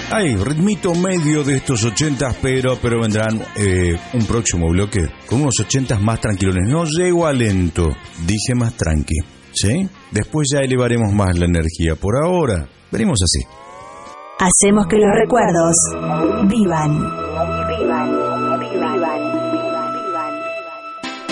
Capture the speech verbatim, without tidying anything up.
Hay ritmito medio de estos ochentas, pero, pero vendrán eh, un próximo bloque con unos ochentas más tranquilones. No llego a lento, dije más tranqui, ¿sí? Después ya elevaremos más la energía. Por ahora, veremos así. Hacemos que los recuerdos vivan. Vivan, vivan, vivan.